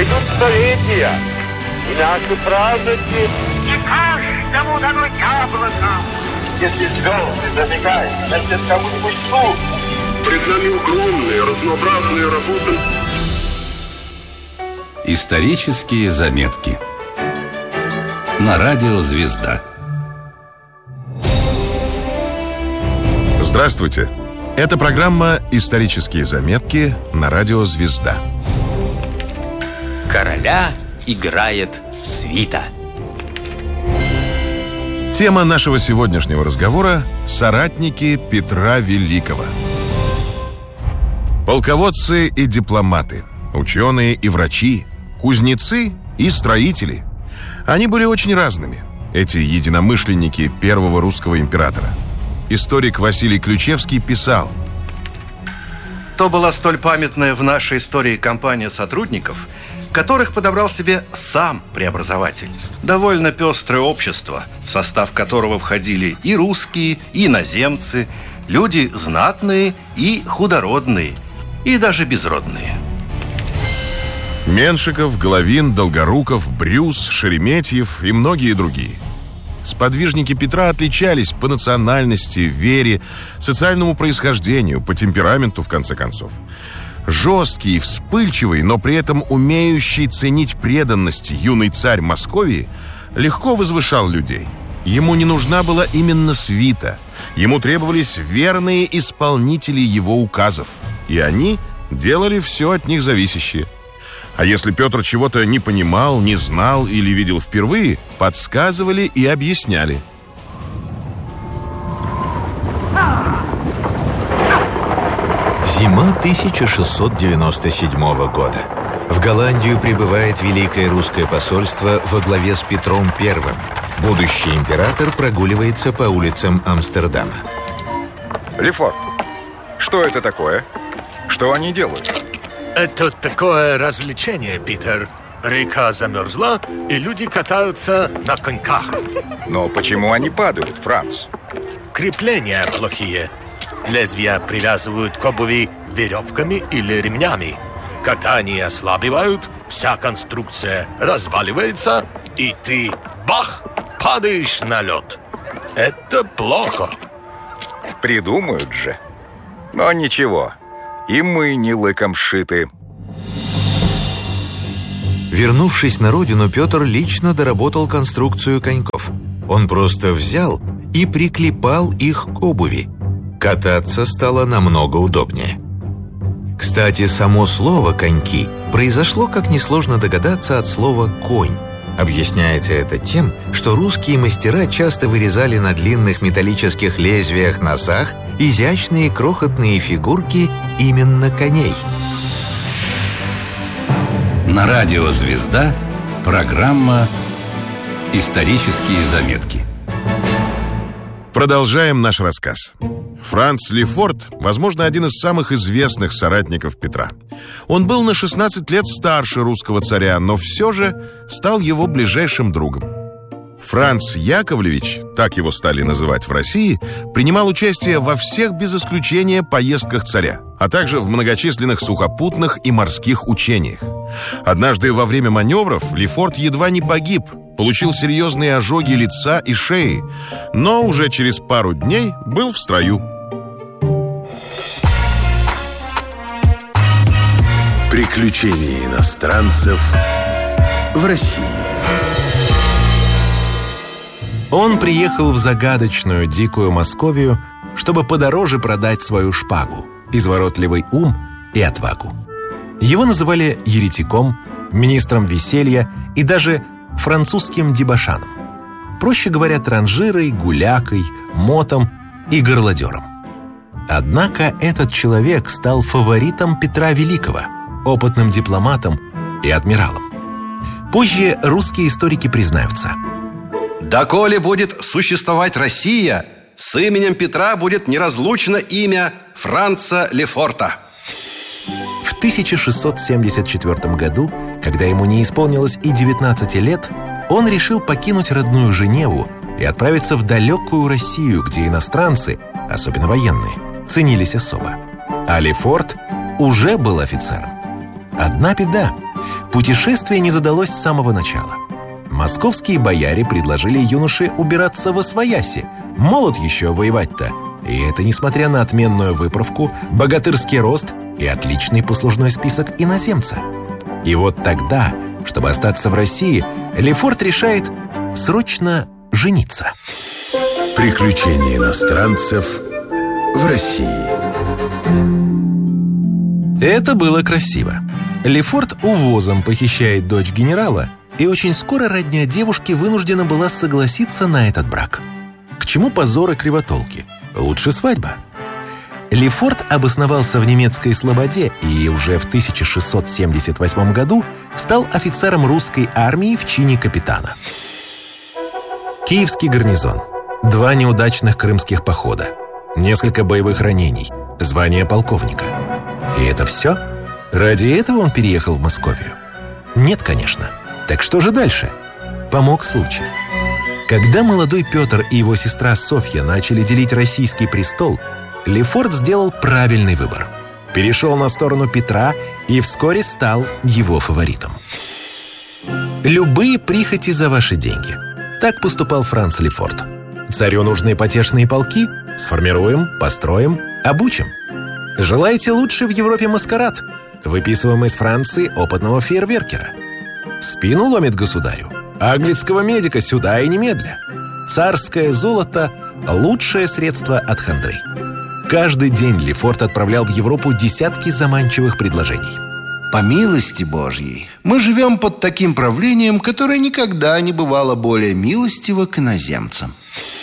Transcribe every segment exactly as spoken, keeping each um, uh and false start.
Пройдут столетия, и наши праздники... И каждому дано яблоко. Если звезды зажигают, значит, кому-нибудь суд. Пред нами огромные, разнообразные работы. Исторические заметки на радио «Звезда». Здравствуйте! Это программа «Исторические заметки» на радио «Звезда». Короля играет свита. Тема нашего сегодняшнего разговора – соратники Петра Великого. Полководцы и дипломаты, ученые и врачи, кузнецы и строители. Они были очень разными, эти единомышленники первого русского императора. Историк Василий Ключевский писал: то была столь памятная в нашей истории компания сотрудников, которых подобрал себе сам преобразователь. Довольно пестрое общество, в состав которого входили и русские, и иноземцы, люди знатные и худородные, и даже безродные. Меншиков, Головин, Долгоруков, Брюс, Шереметьев и многие другие. Сподвижники Петра отличались по национальности, вере, социальному происхождению, по темпераменту, в конце концов. Жесткий, вспыльчивый, но при этом умеющий ценить преданность юный царь Московии легко возвышал людей. Ему не нужна была именно свита. Ему требовались верные исполнители его указов. И они делали все от них зависящее. А если Петр чего-то не понимал, не знал или видел впервые, подсказывали и объясняли. Зима тысяча шестьсот девяносто седьмого года. В Голландию прибывает Великое русское посольство во главе с Петром Первым. Будущий император прогуливается по улицам Амстердама. Лефорт, что это такое? Что они делают? Это такое развлечение, Питер. Река замерзла, и люди катаются на коньках. Но почему они падают, Франц? Крепления плохие. Лезвия привязывают к обуви веревками или ремнями. Когда они ослабевают, вся конструкция разваливается, и ты, бах, падаешь на лед. Это плохо. Придумают же. Но ничего, и мы не лыком сшиты. Вернувшись на родину, Петр лично доработал конструкцию коньков. Он просто взял и приклепал их к обуви. Кататься стало намного удобнее. Кстати, само слово «коньки» произошло, как несложно догадаться, от слова «конь». Объясняется это тем, что русские мастера часто вырезали на длинных металлических лезвиях носах изящные крохотные фигурки именно коней. На радио «Звезда» программа «Исторические заметки». Продолжаем наш рассказ. Франц Лефорт, возможно, один из самых известных соратников Петра. Он был на шестнадцать лет старше русского царя, но все же стал его ближайшим другом. Франц Яковлевич, так его стали называть в России, принимал участие во всех без исключения поездках царя, а также в многочисленных сухопутных и морских учениях. Однажды во время маневров Лефорт едва не погиб, получил серьезные ожоги лица и шеи, но уже через пару дней был в строю. Приключения иностранцев в России. Он приехал в загадочную дикую Московию, чтобы подороже продать свою шпагу, изворотливый ум и отвагу. Его называли еретиком, министром веселья и даже французским дебошаном. Проще говоря, транжирой, гулякой, мотом и горлодером. Однако этот человек стал фаворитом Петра Великого, опытным дипломатом и адмиралом. Позже русские историки признаются: «Доколе будет существовать Россия, с именем Петра будет неразлучно имя Франца Лефорта». В тысяча шестьсот семьдесят четвёртом году, когда ему не исполнилось и девятнадцати лет, он решил покинуть родную Женеву и отправиться в далекую Россию, где иностранцы, особенно военные, ценились особо. А Лефорт уже был офицером. Одна беда. Путешествие не задалось с самого начала. Московские бояре предложили юноше убираться восвояси. Молод еще воевать-то. И это несмотря на отменную выправку, богатырский рост и отличный послужной список иноземца. И вот тогда, чтобы остаться в России, Лефорт решает срочно жениться. Приключения иностранцев в России. Это было красиво. Лефорт увозом похищает дочь генерала, и очень скоро родня девушки вынуждена была согласиться на этот брак. К чему позор и кривотолки? Лучше свадьба. Лефорт обосновался в немецкой Слободе и уже в тысяча шестьсот семьдесят восьмом году стал офицером русской армии в чине капитана. Киевский гарнизон, два неудачных крымских похода, несколько боевых ранений, звание полковника. И это все? Ради этого он переехал в Московию? Нет, конечно. Так что же дальше? Помог случай. Когда молодой Петр и его сестра Софья начали делить российский престол, Лефорт сделал правильный выбор. Перешел на сторону Петра и вскоре стал его фаворитом. Любые прихоти за ваши деньги. Так поступал Франц Лефорт. Царю нужны потешные полки? Сформируем, построим, обучим. Желаете лучше в Европе маскарад? Выписываем из Франции опытного фейерверкера. Спину ломит государю? Аглицкого медика сюда и немедля. Царское золото – лучшее средство от хандры. Каждый день Лефорт отправлял в Европу десятки заманчивых предложений. По милости Божьей, мы живем под таким правлением, которое никогда не бывало более милостиво к иноземцам.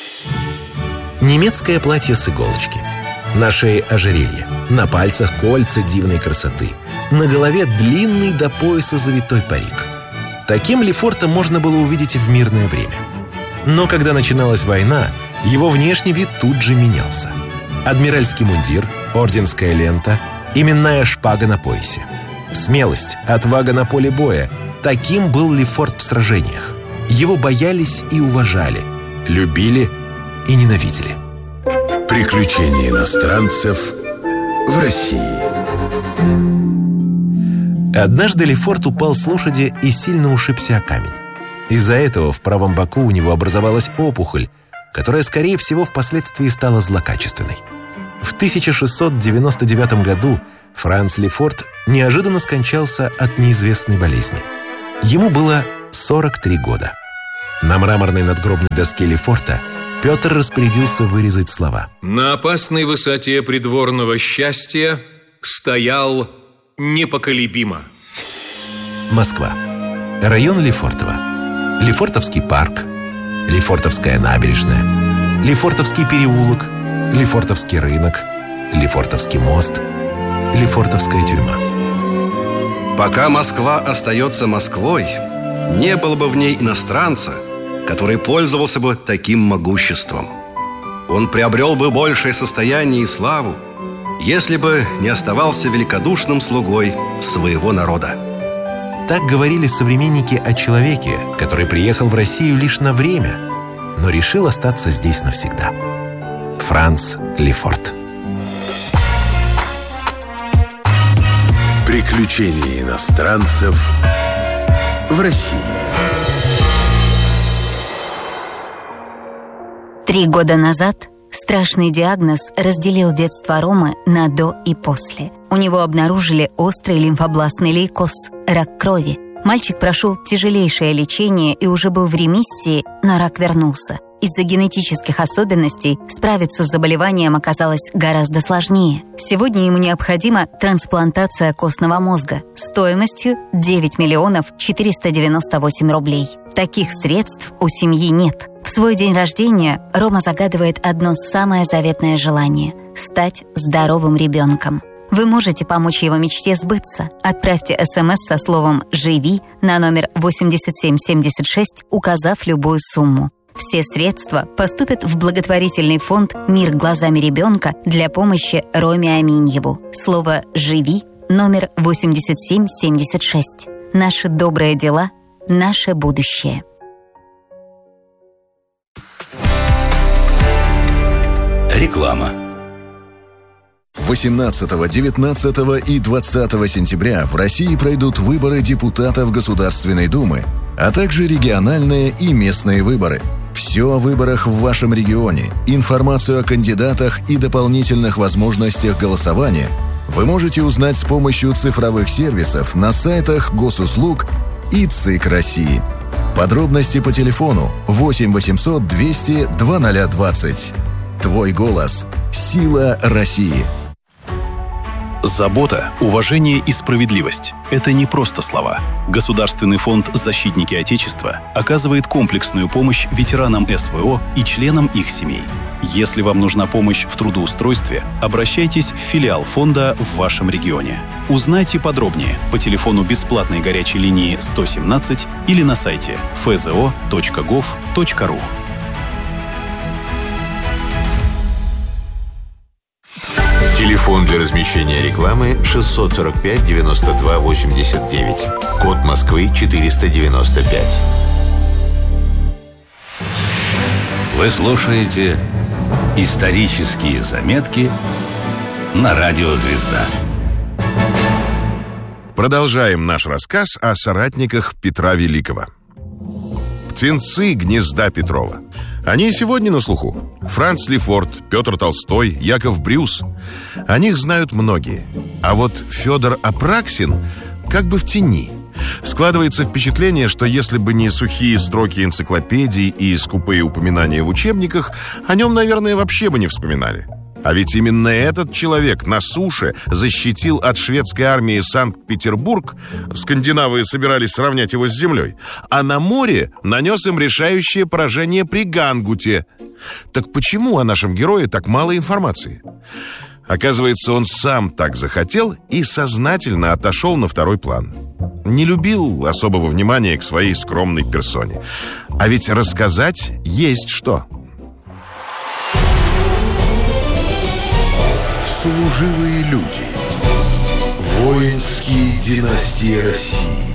Немецкое платье с иголочки. На шее ожерелье, на пальцах кольца дивной красоты, на голове длинный до пояса завитой парик. Таким Лефорта можно было увидеть в мирное время. Но когда начиналась война, его внешний вид тут же менялся. Адмиральский мундир, орденская лента, именная шпага на поясе. Смелость, отвага на поле боя – таким был Лефорт в сражениях. Его боялись и уважали, любили и ненавидели. Приключения иностранцев в России. Однажды Лефорт упал с лошади и сильно ушибся о камень. Из-за этого в правом боку у него образовалась опухоль, которая, скорее всего, впоследствии стала злокачественной. В тысяча шестьсот девяносто девятом году Франц Лефорт неожиданно скончался от неизвестной болезни. Ему было сорок три года. На мраморной надгробной доске Лефорта Петр распорядился вырезать слова: «На опасной высоте придворного счастья стоял непоколебимо». Москва. Район Лефортово. Лефортовский парк, Лефортовская набережная, Лефортовский переулок, Лефортовский рынок, Лефортовский мост, Лефортовская тюрьма. Пока Москва остается Москвой, не было бы в ней иностранца, который пользовался бы таким могуществом. Он приобрел бы большее состояние и славу, если бы не оставался великодушным слугой своего народа. Так говорили современники о человеке, который приехал в Россию лишь на время, но решил остаться здесь навсегда. Франц Лефорт. Приключения иностранцев в России. Три года назад страшный диагноз разделил детство Ромы на «до» и «после». У него обнаружили острый лимфобластный лейкоз – рак крови. Мальчик прошел тяжелейшее лечение и уже был в ремиссии, но рак вернулся. Из-за генетических особенностей справиться с заболеванием оказалось гораздо сложнее. Сегодня ему необходима трансплантация костного мозга стоимостью девять миллионов четыреста девяносто восемь рублей. Таких средств у семьи нет. В свой день рождения Рома загадывает одно самое заветное желание – стать здоровым ребенком. Вы можете помочь его мечте сбыться. Отправьте СМС со словом «Живи» на номер восемьдесят семь семьдесят шесть, указав любую сумму. Все средства поступят в благотворительный фонд «Мир глазами ребенка» для помощи Роме Аминьеву. Слово «Живи» номер восемьдесят семь семьдесят шесть. Наши добрые дела – наше будущее. Реклама. восемнадцатого, девятнадцатого и двадцатого сентября в России пройдут выборы депутатов Государственной Думы, а также региональные и местные выборы. Все о выборах в вашем регионе, информацию о кандидатах и дополнительных возможностях голосования вы можете узнать с помощью цифровых сервисов на сайтах Госуслуг и ЦИК России. Подробности по телефону восемь восемьсот двести два ноль двадцать. Твой голос – сила России. Забота, уважение и справедливость – это не просто слова. Государственный фонд «Защитники Отечества» оказывает комплексную помощь ветеранам СВО и членам их семей. Если вам нужна помощь в трудоустройстве, обращайтесь в филиал фонда в вашем регионе. Узнайте подробнее по телефону бесплатной горячей линии сто семнадцать или на сайте эф зэ о точка гов точка ру. Телефон для размещения рекламы шестьсот сорок пять девяносто два восемьдесят девять. Код Москвы четыреста девяносто пять. Вы слушаете «Исторические заметки» на радио «Звезда». Продолжаем наш рассказ о соратниках Петра Великого. Птенцы гнезда Петрова. Они и сегодня на слуху. Франц Лефорт, Петр Толстой, Яков Брюс. О них знают многие. А вот Федор Апраксин как бы в тени. Складывается впечатление, что если бы не сухие строки энциклопедий и скупые упоминания в учебниках, о нем, наверное, вообще бы не вспоминали. А ведь именно этот человек на суше защитил от шведской армии Санкт-Петербург, скандинавы собирались сравнять его с землей, а на море нанес им решающее поражение при Гангуте. Так почему о нашем герое так мало информации? Оказывается, он сам так захотел и сознательно отошел на второй план. Не любил особого внимания к своей скромной персоне. А ведь рассказать есть что. Служивые люди. Воинские династии России.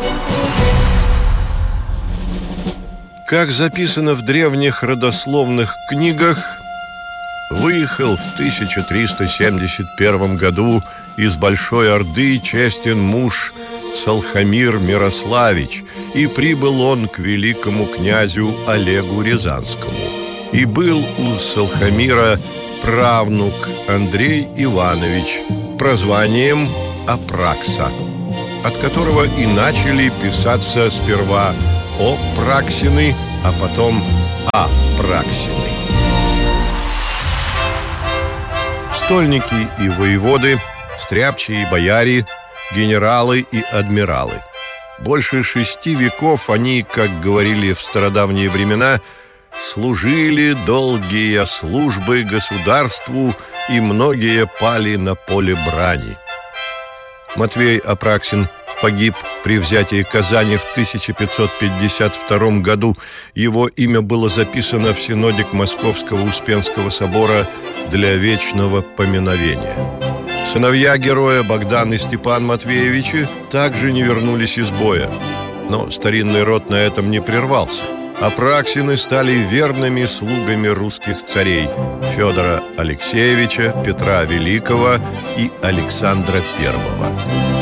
Как записано в древних родословных книгах, выехал в тысяча триста семьдесят первом году из Большой Орды честен муж Салхамир Мирославич, и прибыл он к великому князю Олегу Рязанскому. И был у Салхамира правнук Андрей Иванович, прозванием Апракса, от которого и начали писаться сперва Опраксины, а потом Апраксины. Стольники и воеводы, стряпчие и бояре, генералы и адмиралы. Больше шести веков они, как говорили в стародавние времена, служили долгие службы государству, и многие пали на поле брани. Матвей Апраксин погиб при взятии Казани в тысяча пятьсот пятьдесят втором году. Его имя было записано в синодик Московского Успенского собора для вечного поминовения. Сыновья героя Богдан и Степан Матвеевичи также не вернулись из боя. Но старинный род на этом не прервался. Апраксины стали верными слугами русских царей Федора Алексеевича, Петра Великого и Александра Первого.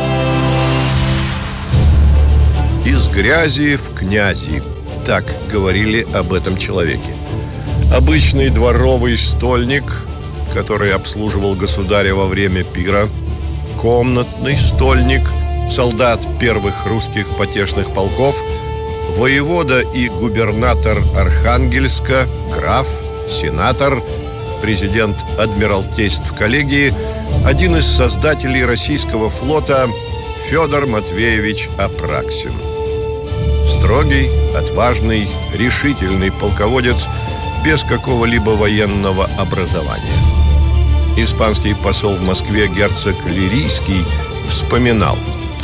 Из грязи в князи, так говорили об этом человеке. Обычный дворовый стольник, который обслуживал государя во время пира, комнатный стольник, солдат первых русских потешных полков, воевода и губернатор Архангельска, граф, сенатор, президент Адмиралтейств коллегии, один из создателей российского флота Федор Матвеевич Апраксин. Строгий, отважный, решительный полководец без какого-либо военного образования. Испанский посол в Москве герцог Лирийский вспоминал: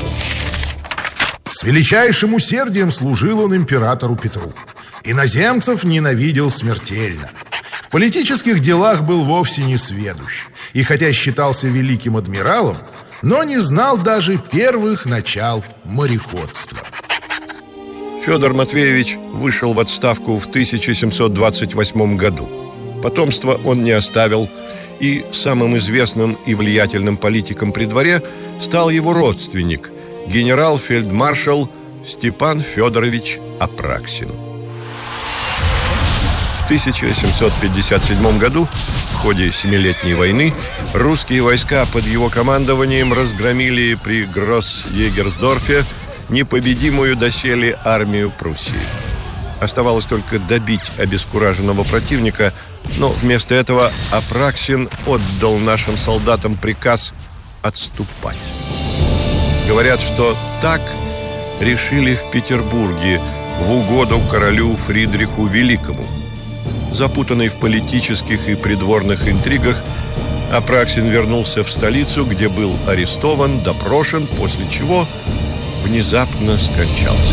с величайшим усердием служил он императору Петру. Иноземцев ненавидел смертельно. В политических делах был вовсе не сведущ. И хотя считался великим адмиралом, но не знал даже первых начал мореходства. Федор Матвеевич вышел в отставку в тысяча семьсот двадцать восьмом году. Потомства он не оставил и самым известным и влиятельным политиком при дворе стал его родственник, генерал-фельдмаршал Степан Федорович Апраксин. В тысяча семьсот пятьдесят седьмом году в ходе Семилетней войны русские войска под его командованием разгромили при Гросс-Егерсдорфе непобедимую доселе армию Пруссии. Оставалось только добить обескураженного противника, но вместо этого Апраксин отдал нашим солдатам приказ отступать. Говорят, что так решили в Петербурге в угоду королю Фридриху Великому. Запутанный в политических и придворных интригах, Апраксин вернулся в столицу, где был арестован, допрошен, после чего внезапно скончался.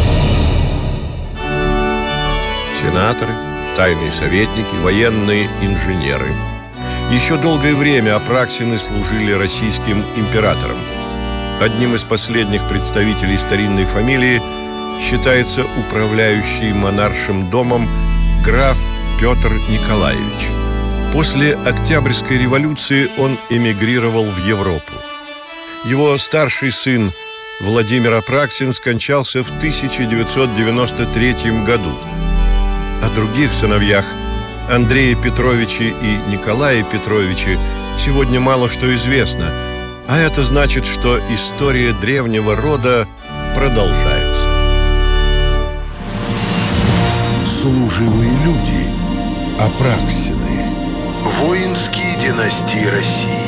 Сенаторы, тайные советники, военные инженеры. Еще долгое время Апраксины служили российским императорам. Одним из последних представителей старинной фамилии считается управляющий монаршим домом граф Петр Николаевич. После Октябрьской революции он эмигрировал в Европу. Его старший сын Владимир Апраксин скончался в тысяча девятьсот девяносто третьем году. О других сыновьях Андрее Петровиче и Николае Петровиче сегодня мало что известно, а это значит, что история древнего рода продолжается. Служивые люди. Апраксины. Воинские династии России.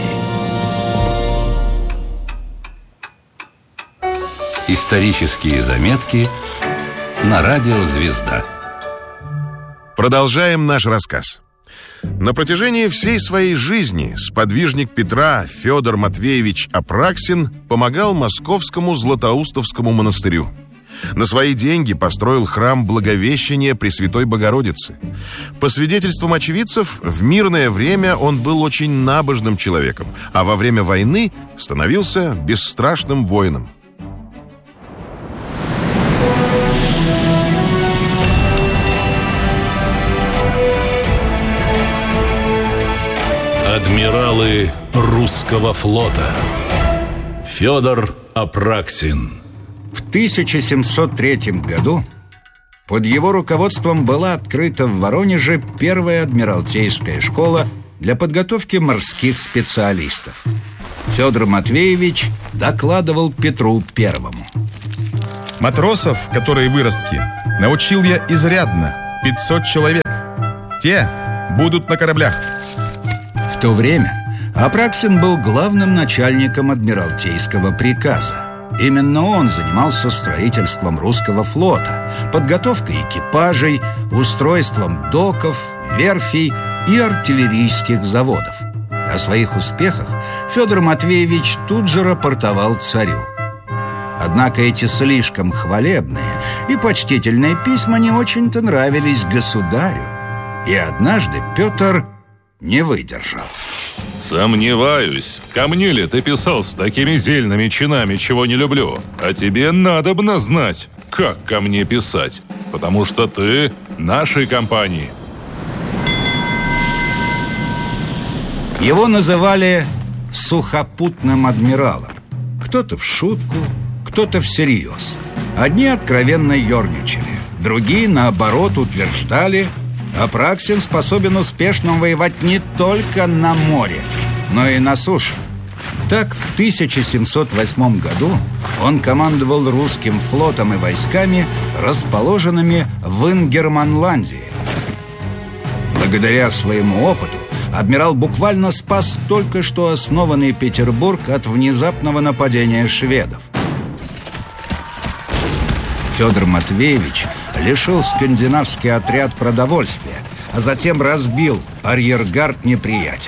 Исторические заметки на радио «Звезда». Продолжаем наш рассказ. На протяжении всей своей жизни сподвижник Петра Федор Матвеевич Апраксин помогал Московскому Златоустовскому монастырю. На свои деньги построил храм Благовещения Пресвятой Богородицы. По свидетельствам очевидцев, в мирное время он был очень набожным человеком, а во время войны становился бесстрашным воином. Адмиралы русского флота. Федор Апраксин. В тысяча семьсот третьем году под его руководством была открыта в Воронеже первая адмиралтейская школа для подготовки морских специалистов. Федор Матвеевич докладывал Петру Первому. Матросов, которые выростки, научил я изрядно, пятьсот человек. Те будут на кораблях. В то время Апраксин был главным начальником адмиралтейского приказа. Именно он занимался строительством русского флота, подготовкой экипажей, устройством доков, верфей и артиллерийских заводов. О своих успехах Федор Матвеевич тут же рапортовал царю. Однако эти слишком хвалебные и почтительные письма не очень-то нравились государю. И однажды Петр не выдержал. Сомневаюсь, ко мне ли ты писал с такими зельными чинами, чего не люблю. А тебе надобно знать, как ко мне писать, потому что ты нашей компании. Его называли сухопутным адмиралом. Кто-то в шутку, кто-то всерьез. Одни откровенно ерничали, другие, наоборот, утверждали: Апраксин способен успешно воевать не только на море, но и на суше. Так, в тысяча семьсот восьмом году он командовал русским флотом и войсками, расположенными в Ингерманландии. Благодаря своему опыту адмирал буквально спас только что основанный Петербург от внезапного нападения шведов. Федор Матвеевич лишил скандинавский отряд продовольствия, а затем разбил арьергард неприятеля.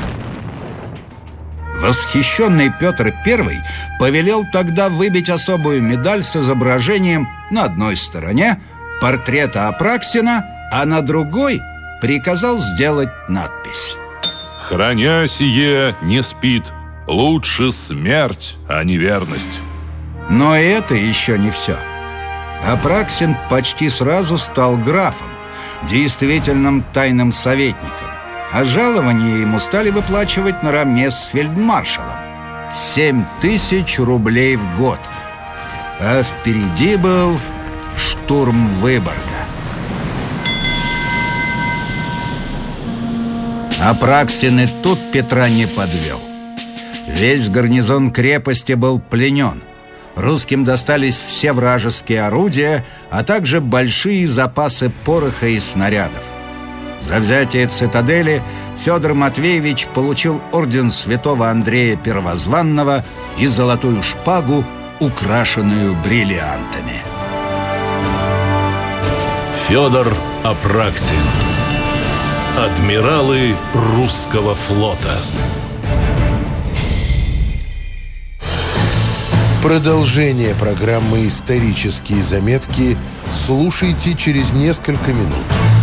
Восхищенный Петр Первый повелел тогда выбить особую медаль с изображением на одной стороне портрета Апраксина, а на другой приказал сделать надпись: «Храня сие, не спит. Лучше смерть, а не верность». Но это еще не все. Апраксин почти сразу стал графом, действительным тайным советником. а жалование ему стали выплачивать наравне с фельдмаршалом. Семь тысяч рублей в год. А впереди был штурм Выборга. Апраксин и тут Петра не подвел. Весь гарнизон крепости был пленен. Русским достались все вражеские орудия, а также большие запасы пороха и снарядов. За взятие цитадели Федор Матвеевич получил орден святого Андрея Первозванного и золотую шпагу, украшенную бриллиантами. Федор Апраксин. Адмиралы русского флота. Продолжение программы «Исторические заметки» слушайте через несколько минут.